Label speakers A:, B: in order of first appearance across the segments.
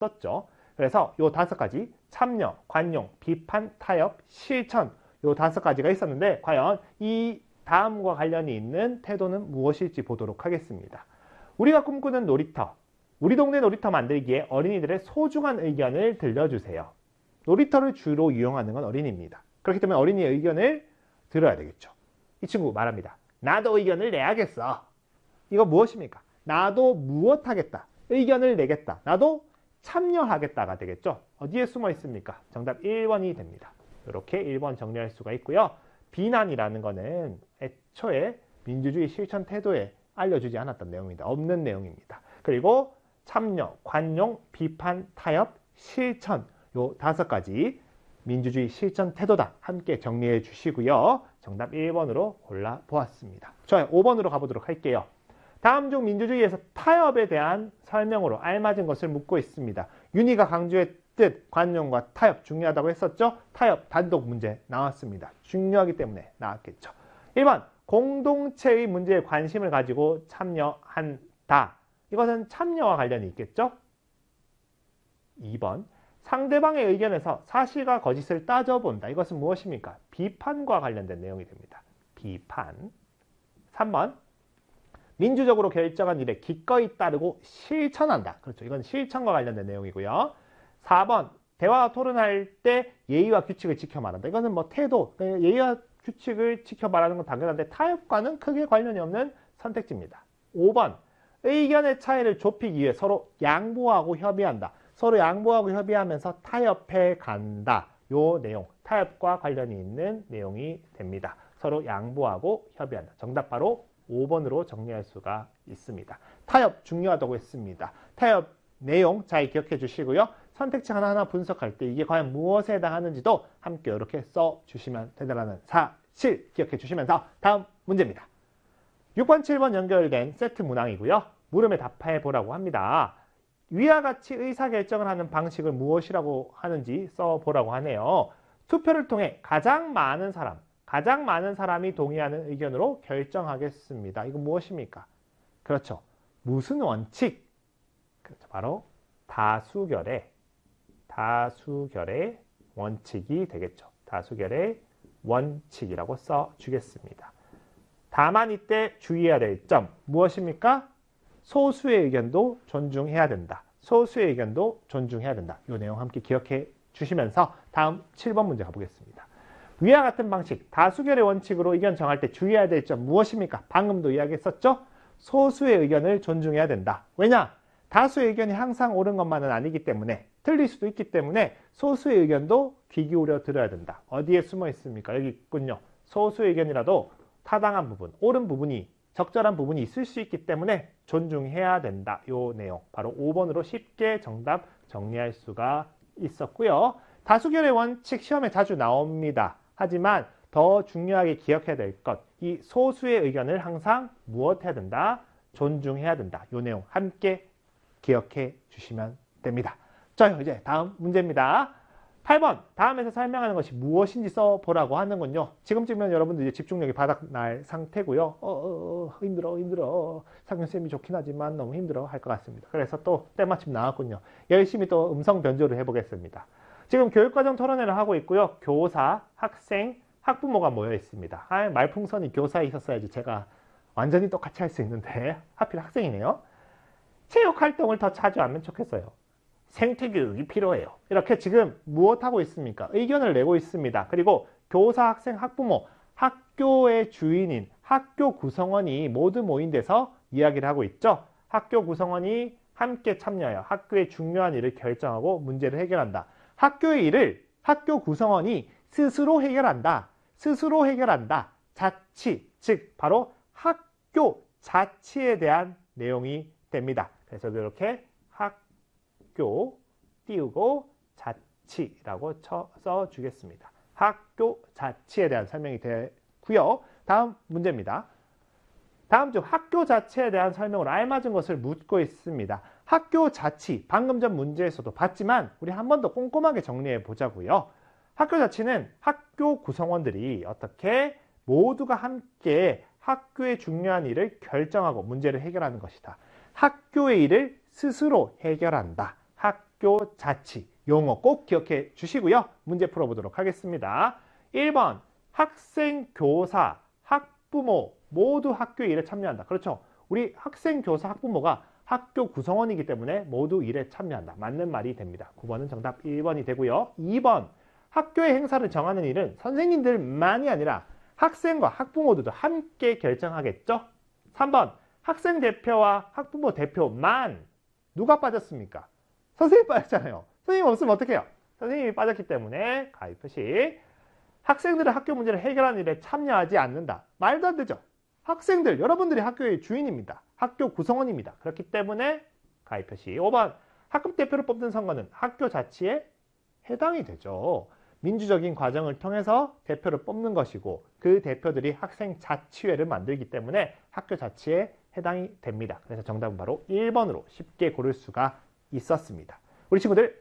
A: 떴죠. 그래서 요 5가지 참여, 관용, 비판, 타협, 실천 요 5가지가 있었는데 과연 이 다음과 관련이 있는 태도는 무엇일지 보도록 하겠습니다. 우리가 꿈꾸는 놀이터, 우리 동네 놀이터 만들기에 어린이들의 소중한 의견을 들려주세요. 놀이터를 주로 이용하는 건 어린이입니다. 그렇기 때문에 어린이의 의견을 들어야 되겠죠. 이 친구 말합니다. 나도 의견을 내야겠어. 이거 무엇입니까? 나도 무엇하겠다. 의견을 내겠다. 나도 참여하겠다가 되겠죠. 어디에 숨어 있습니까? 정답 1번이 됩니다. 이렇게 1번 정리할 수가 있고요. 비난이라는 거는 애초에 민주주의 실천 태도에 알려주지 않았던 내용입니다. 없는 내용입니다. 그리고 참여, 관용, 비판, 타협, 실천 요 5가지 민주주의 실천 태도다. 함께 정리해 주시고요. 정답 1번으로 골라보았습니다. 좋아요. 5번으로 가보도록 할게요. 다음 중 민주주의에서 타협에 대한 설명으로 알맞은 것을 묻고 있습니다. 윤희가 강조했듯 관용과 타협 중요하다고 했었죠? 타협 단독 문제 나왔습니다. 중요하기 때문에 나왔겠죠. 1번 공동체의 문제에 관심을 가지고 참여한다. 이것은 참여와 관련이 있겠죠? 2번 상대방의 의견에서 사실과 거짓을 따져본다. 이것은 무엇입니까? 비판과 관련된 내용이 됩니다. 비판. 3번 민주적으로 결정한 일에 기꺼이 따르고 실천한다. 그렇죠. 이건 실천과 관련된 내용이고요. 4번 대화와 토론할 때 예의와 규칙을 지켜 말한다. 이거는 뭐 태도, 예의와 규칙을 지켜 말하는 건 당연한데 타협과는 크게 관련이 없는 선택지입니다. 5번 의견의 차이를 좁히기 위해 서로 양보하고 협의한다. 서로 양보하고 협의하면서 타협해 간다. 요 내용, 타협과 관련이 있는 내용이 됩니다. 서로 양보하고 협의한다. 정답 바로 5번으로 정리할 수가 있습니다. 타협 중요하다고 했습니다. 타협 내용 잘 기억해 주시고요. 선택지 하나하나 분석할 때 이게 과연 무엇에 해당하는지도 함께 이렇게 써주시면 된다는 사실 기억해 주시면서 다음 문제입니다. 6번, 7번 연결된 세트 문항이고요. 물음에 답해 보라고 합니다. 위와 같이 의사결정을 하는 방식을 무엇이라고 하는지 써보라고 하네요. 투표를 통해 가장 많은 사람이 동의하는 의견으로 결정하겠습니다. 이거 무엇입니까? 그렇죠. 무슨 원칙? 그렇죠. 바로 다수결의 원칙이 되겠죠. 다수결의 원칙이라고 써주겠습니다. 다만 이때 주의해야 될 점 무엇입니까? 소수의 의견도 존중해야 된다. 소수의 의견도 존중해야 된다. 이 내용 함께 기억해 주시면서 다음 7번 문제 가보겠습니다. 위와 같은 방식, 다수결의 원칙으로 의견 정할 때 주의해야 될 점 무엇입니까? 방금도 이야기했었죠? 소수의 의견을 존중해야 된다. 왜냐? 다수의 의견이 항상 옳은 것만은 아니기 때문에 틀릴 수도 있기 때문에 소수의 의견도 귀 기울여 들어야 된다. 어디에 숨어 있습니까? 여기 있군요. 소수의 의견이라도 타당한 부분, 옳은 부분이 적절한 부분이 있을 수 있기 때문에 존중해야 된다. 요 내용 바로 5번으로 쉽게 정답 정리할 수가 있었고요. 다수결의 원칙 시험에 자주 나옵니다. 하지만 더 중요하게 기억해야 될 것, 이 소수의 의견을 항상 무엇해야 된다? 존중해야 된다. 요 내용 함께 기억해 주시면 됩니다. 자, 이제 다음 문제입니다. 8번 다음에서 설명하는 것이 무엇인지 써보라고 하는군요. 지금쯤이면 여러분들 이제 집중력이 바닥날 상태고요. 힘들어. 상윤쌤이 좋긴 하지만 너무 힘들어 할 것 같습니다. 그래서 또 때마침 나왔군요. 열심히 또 음성 변조를 해보겠습니다. 지금 교육과정 토론회를 하고 있고요. 교사, 학생, 학부모가 모여 있습니다. 말풍선이 교사에 있었어야지 제가 완전히 똑같이 할 수 있는데 하필 학생이네요. 체육활동을 더 자주 하면 좋겠어요. 생태교육이 필요해요. 이렇게 지금 무엇하고 있습니까? 의견을 내고 있습니다. 그리고 교사, 학생, 학부모, 학교의 주인인 학교 구성원이 모두 모인 데서 이야기를 하고 있죠. 학교 구성원이 함께 참여하여 학교의 중요한 일을 결정하고 문제를 해결한다. 학교의 일을 학교 구성원이 스스로 해결한다. 스스로 해결한다. 자치, 즉 바로 학교 자치에 대한 내용이 됩니다. 그래서 이렇게 학교 띄우고 자치라고 써주겠습니다. 학교 자치에 대한 설명이 되고요. 다음 문제입니다. 다음 중 학교 자치에 대한 설명으로 알맞은 것을 묻고 있습니다. 학교 자치, 방금 전 문제에서도 봤지만 우리 한 번 더 꼼꼼하게 정리해 보자고요. 학교 자치는 학교 구성원들이 어떻게 모두가 함께 학교의 중요한 일을 결정하고 문제를 해결하는 것이다. 학교의 일을 스스로 해결한다. 학교 자치. 용어 꼭 기억해 주시고요. 문제 풀어보도록 하겠습니다. 1번 학생, 교사, 학부모 모두 학교 일에 참여한다. 그렇죠. 우리 학생, 교사, 학부모가 학교 구성원이기 때문에 모두 일에 참여한다. 맞는 말이 됩니다. 9번은 정답 1번이 되고요. 2번 학교의 행사를 정하는 일은 선생님들만이 아니라 학생과 학부모들도 함께 결정하겠죠. 3번 학생 대표와 학부모 대표만 누가 빠졌습니까? 선생님이 빠졌잖아요. 선생님 없으면 어떡해요? 선생님이 빠졌기 때문에 가위 표시. 학생들은 학교 문제를 해결하는 일에 참여하지 않는다. 말도 안 되죠. 학생들, 여러분들이 학교의 주인입니다. 학교 구성원입니다. 그렇기 때문에 가위 표시. 5번 학급 대표를 뽑는 선거는 학교 자치에 해당이 되죠. 민주적인 과정을 통해서 대표를 뽑는 것이고 그 대표들이 학생 자치회를 만들기 때문에 학교 자치에 해당이 됩니다. 그래서 정답은 바로 1번으로 쉽게 고를 수가 있었습니다. 우리 친구들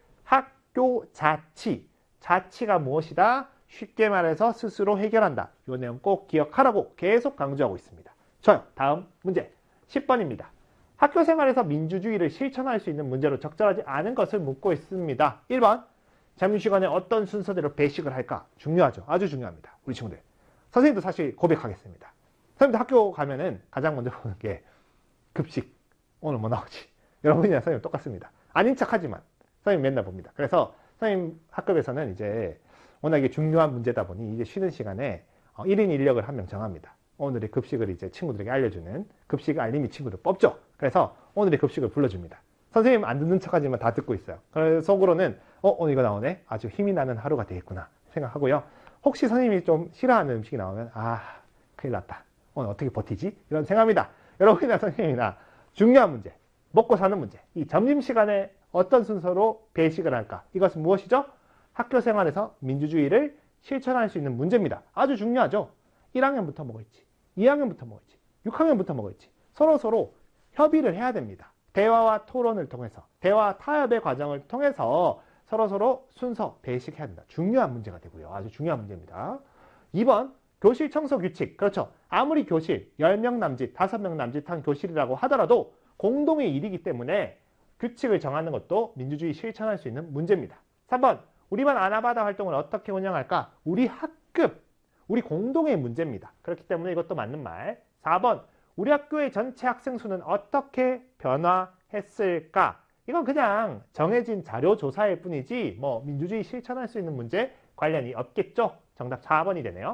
A: 학교 자치, 자치가 무엇이다? 쉽게 말해서 스스로 해결한다. 이 내용 꼭 기억하라고 계속 강조하고 있습니다. 좋아요. 다음 문제 10번입니다. 학교 생활에서 민주주의를 실천할 수 있는 문제로 적절하지 않은 것을 묻고 있습니다. 1번 점심시간에 어떤 순서대로 배식을 할까? 중요하죠. 아주 중요합니다. 우리 친구들. 선생님도 사실 고백하겠습니다. 선생님도 학교 가면은 가장 먼저 보는 게 급식. 오늘 뭐 나오지? 여러분이랑 선생님 똑같습니다. 아닌 척 하지만 선생님 맨날 봅니다. 그래서 선생님 학급에서는 이제 워낙 이게 중요한 문제다 보니 이제 쉬는 시간에 1인 1역을 한 명 정합니다. 오늘의 급식을 이제 친구들에게 알려주는 급식 알림이 친구들 뽑죠. 그래서 오늘의 급식을 불러줍니다. 선생님 안 듣는 척 하지만 다 듣고 있어요. 그래서 속으로는 오늘 이거 나오네? 아주 힘이 나는 하루가 되겠구나 생각하고요. 혹시 선생님이 좀 싫어하는 음식이 나오면 큰일 났다. 오늘 어떻게 버티지? 이런 생각합니다. 여러분이나 선생님이나 중요한 문제, 먹고 사는 문제. 이 점심시간에 어떤 순서로 배식을 할까? 이것은 무엇이죠? 학교 생활에서 민주주의를 실천할 수 있는 문제입니다. 아주 중요하죠. 1학년부터 먹을지, 2학년부터 먹을지, 6학년부터 먹을지 서로 협의를 해야 됩니다. 대화와 토론을 통해서, 대화 타협의 과정을 통해서 서로 순서 배식해야 된다. 중요한 문제가 되고요. 아주 중요한 문제입니다. 2번 교실 청소 규칙. 그렇죠. 아무리 교실 10명 남짓, 5명 남짓한 교실이라고 하더라도 공동의 일이기 때문에 규칙을 정하는 것도 민주주의 실천할 수 있는 문제입니다. 3번 우리반 아나바다 활동을 어떻게 운영할까? 우리 학급, 우리 공동의 문제입니다. 그렇기 때문에 이것도 맞는 말. 4번 우리 학교의 전체 학생 수는 어떻게 변화했을까? 이건 그냥 정해진 자료 조사일 뿐이지 뭐 민주주의 실천할 수 있는 문제 관련이 없겠죠? 정답 4번이 되네요.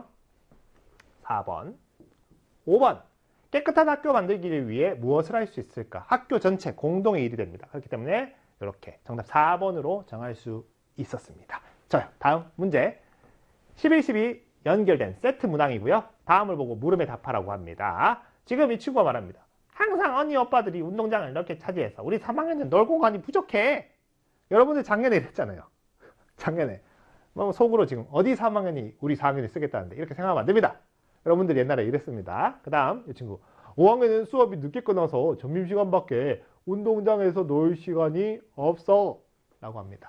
A: 4번. 5번. 깨끗한 학교 만들기를 위해 무엇을 할 수 있을까? 학교 전체 공동의 일이 됩니다. 그렇기 때문에 이렇게 정답 4번으로 정할 수 있었습니다. 자, 다음 문제. 11, 12 연결된 세트 문항이고요. 다음을 보고 물음에 답하라고 합니다. 지금 이 친구가 말합니다. 항상 언니 오빠들이 운동장을 이렇게 차지해서 우리 3학년은 놀 공간이 부족해. 여러분들 작년에 이랬잖아요. 작년에. 뭐 속으로 지금 어디 3학년이 우리 4학년이 쓰겠다는데 이렇게 생각하면 안 됩니다. 여러분들 옛날에 이랬습니다. 그 다음 이 친구. 5학년은 수업이 늦게 끝나서 점심시간밖에 운동장에서 놀 시간이 없어. 라고 합니다.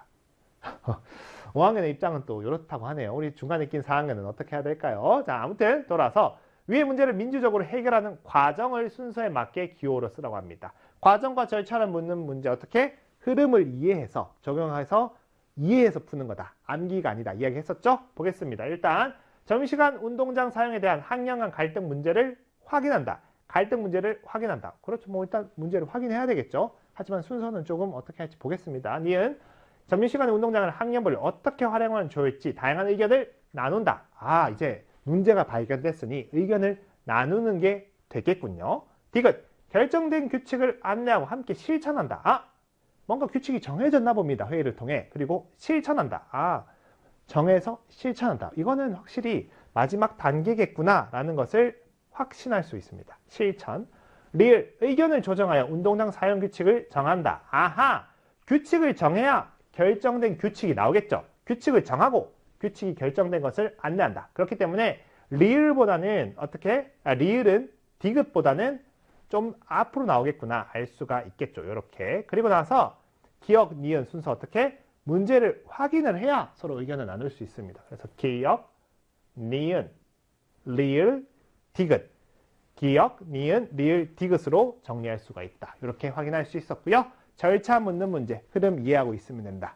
A: 5학년의 입장은 또 이렇다고 하네요. 우리 중간에 낀 4학년은 어떻게 해야 될까요? 자, 아무튼 돌아서 위의 문제를 민주적으로 해결하는 과정을 순서에 맞게 기호로 쓰라고 합니다. 과정과 절차를 묻는 문제 어떻게? 흐름을 이해해서 적용해서 이해해서 푸는 거다. 암기가 아니다. 이야기했었죠? 보겠습니다. 일단 점심시간 운동장 사용에 대한 학년 간 갈등 문제를 확인한다. 갈등 문제를 확인한다. 그렇죠. 뭐 일단 문제를 확인해야 되겠죠. 하지만 순서는 조금 어떻게 할지 보겠습니다. 니은 점심시간에 운동장을 학년별로 어떻게 활용하면 좋을지 다양한 의견을 나눈다. 이제 문제가 발견됐으니 의견을 나누는 게 되겠군요. 디귿 결정된 규칙을 안내하고 함께 실천한다. 뭔가 규칙이 정해졌나 봅니다. 회의를 통해. 그리고 실천한다. 정해서 실천한다. 이거는 확실히 마지막 단계겠구나 라는 것을 확신할 수 있습니다. 실천. 리을 의견을 조정하여 운동장 사용 규칙을 정한다. 규칙을 정해야 결정된 규칙이 나오겠죠. 규칙을 정하고 규칙이 결정된 것을 안내한다. 그렇기 때문에 리을보다는 어떻게? 리을은 디귿보다는 좀 앞으로 나오겠구나 알 수가 있겠죠. 이렇게. 그리고 나서 기억, 니은 순서 어떻게? 문제를 확인을 해야 서로 의견을 나눌 수 있습니다. 그래서 기억, 니은, 리을, 디귿. 기억, 니은, 리을, 디귿으로 정리할 수가 있다. 이렇게 확인할 수 있었고요. 절차 묻는 문제, 흐름 이해하고 있으면 된다.